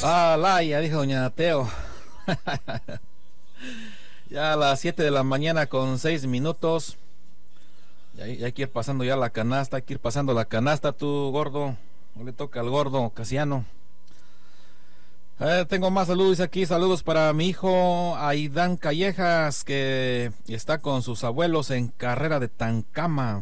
Ah, ya dijo doña Teo. Ya a las 7 de la mañana con 6 minutos. Ya hay que ir pasando ya la canasta, hay que ir pasando la canasta, tú gordo. No le toca al gordo Casiano. Tengo más saludos aquí, saludos para mi hijo Aidán Callejas, que está con sus abuelos en Carrera de Tancama.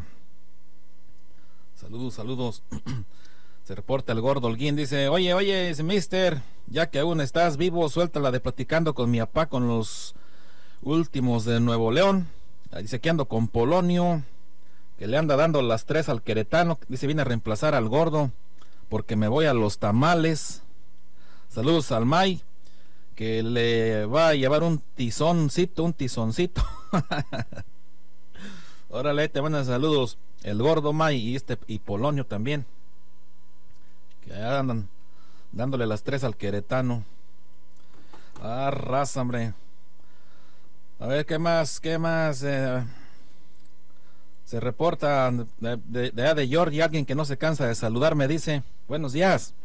Saludos. Se reporta el gordo Holguín, dice, oye, mister, ya que aún estás vivo, suéltala de platicando con mi papá con los últimos de Nuevo León. Dice que ando con Polonio, que le anda dando las 3 al queretano. Dice, viene a reemplazar al gordo, porque me voy a los tamales. Saludos al May, que le va a llevar un tizoncito. Órale, te mandan saludos el gordo May y Polonio también, que andan dándole las 3 al queretano. Raza, hombre. A ver, ¿qué más? Se reporta de Georgia, alguien que no se cansa de saludarme, dice, buenos días.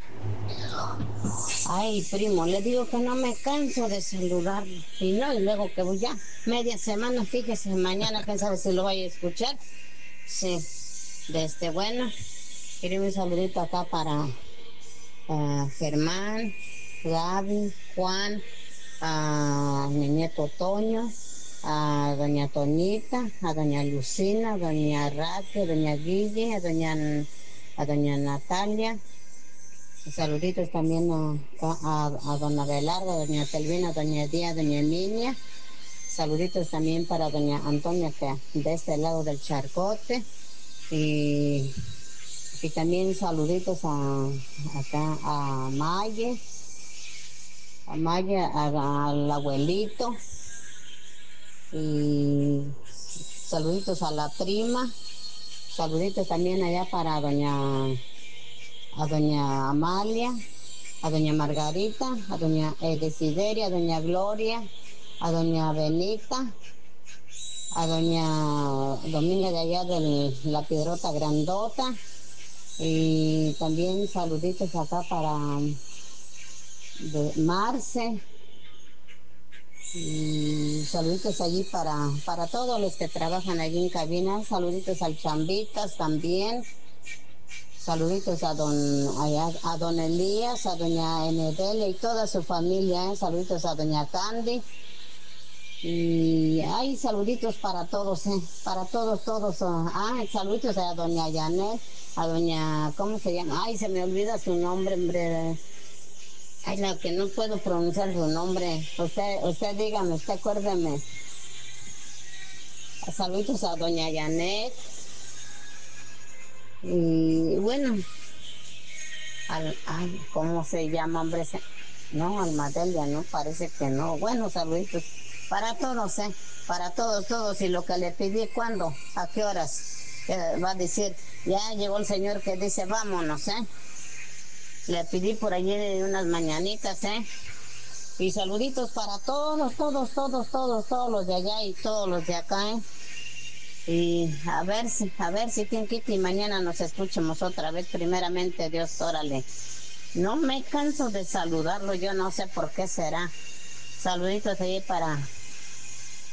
Ay, primo, le digo que no me canso de saludar. Y luego que voy ya media semana, fíjese, mañana quién sabe si lo vaya a escuchar. Sí, bueno, quiero un saludito acá para Germán, Gaby, Juan, a mi nieto Toño, a doña Toñita, a doña Lucina, a doña Raquel, a doña Guille, a doña Natalia. Saluditos también a doña Abelardo, a doña Telvina, a doña Día, a doña Niña. Saluditos también para doña Antonia, que de este lado del Charcote. Y también saluditos acá a Maye, al abuelito. Y saluditos a la prima. Saluditos también allá para a doña Amalia, a doña Margarita, a doña Desideria, a doña Gloria, a doña Benita, a doña Dominga de allá de la Piedrota Grandota. Y también saluditos acá para Marce. Y saluditos allí para todos los que trabajan allí en cabina. Saluditos al Chambitas también. Saluditos a don Elías, a doña Enedelia y toda su familia. Saluditos a doña Candy. Y hay saluditos para todos, para todos. Saluditos a doña Janet, a doña, ¿cómo se llama? Ay, se me olvida su nombre, hombre. Ay, la que no puedo pronunciar su nombre. Usted dígame, usted acuérdeme. Saluditos a doña Janet. Y bueno, ¿cómo se llama, hombre? No, Almadelia, no, parece que no. Bueno, saluditos para todos, para todos. Y lo que le pedí, ¿cuándo? ¿A qué horas? Va a decir, ya llegó el señor que dice, vámonos, Le pedí por allí unas mañanitas, Y saluditos para todos los de allá y todos los de acá, Y a ver si quien quita y mañana nos escuchemos otra vez, primeramente Dios, órale. No me canso de saludarlo, yo no sé por qué será. Saluditos ahí para